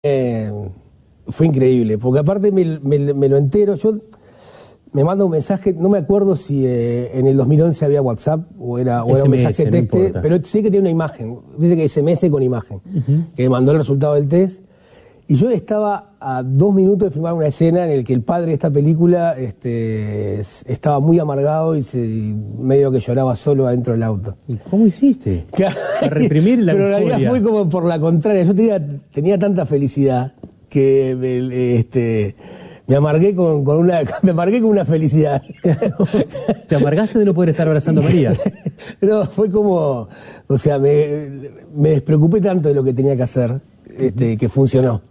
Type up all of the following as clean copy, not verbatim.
Fue increíble, porque aparte me lo entero, yo me manda un mensaje, no me acuerdo si en el 2011 había WhatsApp o era un mensaje de texto, pero sé que tiene una imagen, dice que SMS con imagen, que me mandó el resultado del test, y yo estaba a 2 minutos de filmar una escena en la que el padre de esta película estaba muy amargado y medio que lloraba solo adentro del auto. ¿Y cómo hiciste? Para reprimir la Pero euforia. en realidad fue como por la contraria, yo tenía tanta felicidad que me amargué con una felicidad. ¿Te amargaste de no poder estar abrazando a María? No, fue como, o sea, me despreocupé tanto de lo que tenía que hacer, que funcionó.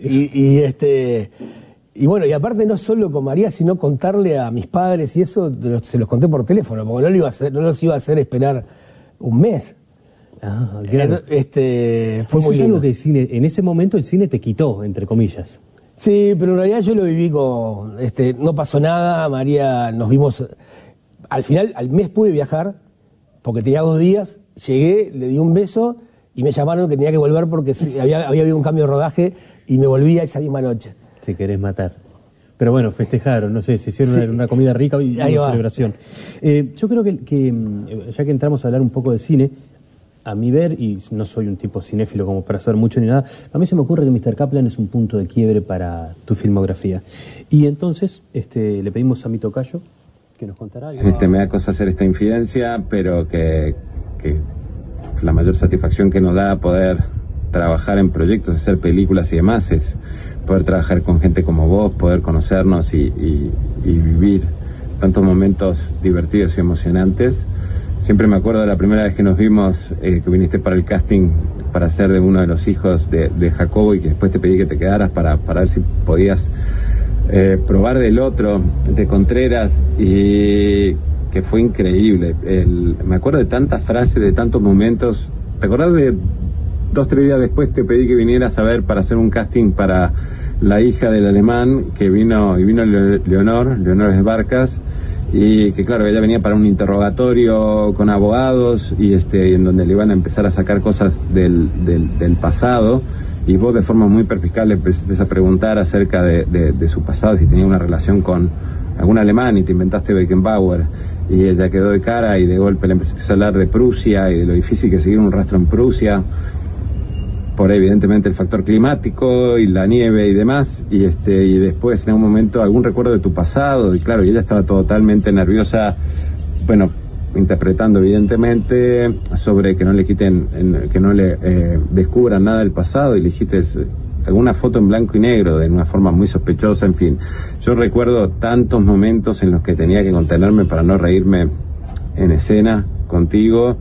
Y bueno, y aparte no solo con María, sino contarle a mis padres y eso, se los conté por teléfono, porque no los iba a hacer esperar un mes. Ah, claro. Fue muy lindo. Algo que el cine, en ese momento el cine te quitó, entre comillas. Sí, pero en realidad yo lo viví con, no pasó nada, María, nos vimos, al final, al mes pude viajar, porque tenía 2 días, llegué, le di un beso y me llamaron que tenía que volver porque había habido un cambio de rodaje y me volvía esa misma noche. Te querés matar. Pero bueno, festejaron, no sé, se hicieron una comida rica y una celebración. Yo creo que ya que entramos a hablar un poco de cine, a mi ver, y no soy un tipo cinéfilo como para saber mucho ni nada, a mí se me ocurre que Mr. Kaplan es un punto de quiebre para tu filmografía. Y entonces le pedimos a mi tocayo que nos contará algo. Me da cosa hacer esta infidencia, pero que la mayor satisfacción que nos da poder trabajar en proyectos, hacer películas y demás, es poder trabajar con gente como vos, poder conocernos y vivir tantos momentos divertidos y emocionantes. Siempre me acuerdo de la primera vez que nos vimos, que viniste para el casting para ser de uno de los hijos de Jacobo, y que después te pedí que te quedaras para ver si podías probar del otro, de Contreras, y que fue increíble. Me acuerdo de tantas frases, de tantos momentos. ¿Te acordás de 2 o 3 días después te pedí que vinieras a ver para hacer un casting para la hija del alemán, que vino Leonor Esbarcas, y que claro, ella venía para un interrogatorio con abogados y en donde le iban a empezar a sacar cosas del pasado, y vos de forma muy perspicaz le empezaste a preguntar acerca de su pasado, si tenía una relación con algún alemán, y te inventaste Beckenbauer, y ella quedó de cara y de golpe le empezaste a hablar de Prusia y de lo difícil que es seguir un rastro en Prusia por evidentemente el factor climático y la nieve y demás, y después en un momento algún recuerdo de tu pasado, y claro, y ella estaba totalmente nerviosa, bueno, interpretando evidentemente sobre que no le quiten, que no le descubran nada del pasado, y le dijiste alguna foto en blanco y negro de una forma muy sospechosa, en fin. Yo recuerdo tantos momentos en los que tenía que contenerme para no reírme en escena contigo.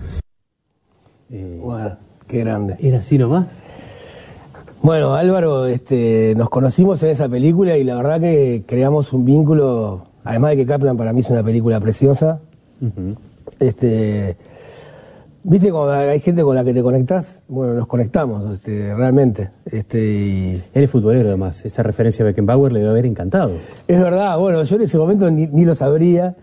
Bueno, qué grande. ¿Era así nomás? Bueno, Álvaro, nos conocimos en esa película y la verdad que creamos un vínculo, además de que Kaplan para mí es una película preciosa. ¿Viste cuando hay gente con la que te conectás? Bueno, nos conectamos, realmente. Él es futbolero además, esa referencia a Beckenbauer le debe haber encantado. Es verdad, bueno, yo en ese momento ni lo sabría.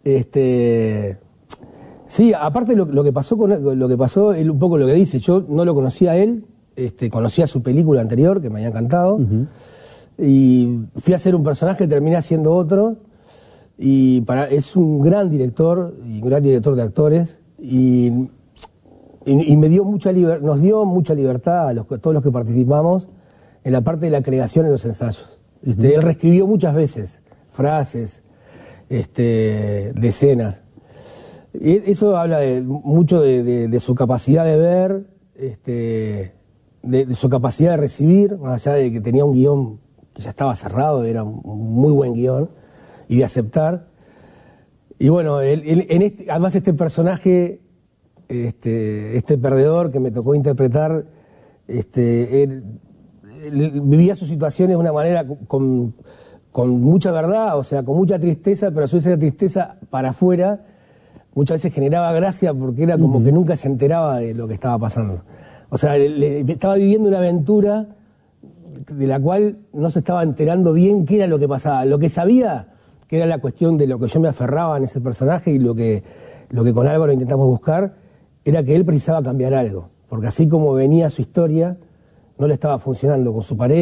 Sí, aparte lo que pasó él, un poco lo que dice, yo no lo conocía a él, conocía su película anterior, que me había encantado, y fui a hacer un personaje, terminé haciendo otro, y es un gran director, y un gran director de actores, y me dio nos dio mucha libertad a todos los que participamos en la parte de la creación en los ensayos. Él reescribió muchas veces frases, de escenas. Eso habla mucho de su capacidad de ver, de su capacidad de recibir, más allá de que tenía un guión que ya estaba cerrado, era un muy buen guión, y de aceptar. Y bueno, además este personaje, este perdedor que me tocó interpretar, él vivía sus situaciones de una manera con mucha verdad, o sea, con mucha tristeza, pero a su vez esa tristeza para afuera muchas veces generaba gracia porque era como que nunca se enteraba de lo que estaba pasando. O sea, estaba viviendo una aventura de la cual no se estaba enterando bien qué era lo que pasaba. Lo que sabía, que era la cuestión de lo que yo me aferraba en ese personaje, y lo que con Álvaro intentamos buscar, era que él precisaba cambiar algo. Porque así como venía su historia, no le estaba funcionando con su pareja.